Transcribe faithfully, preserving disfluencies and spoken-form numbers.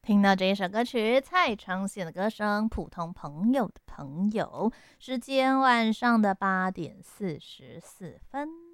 听到这一首歌曲，蔡昌宪的歌声《普通朋友的朋友》，时间晚上的八点四十四分。